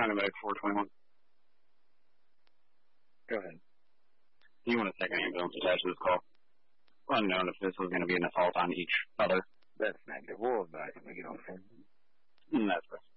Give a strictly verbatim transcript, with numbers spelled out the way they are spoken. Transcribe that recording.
Dynamic four twenty-one. Go ahead. Do you want a second ambulance attached to this call? Unknown if this was going to be an assault on each other. That's negative. We'll evacuate when we get off. Mm, that's right.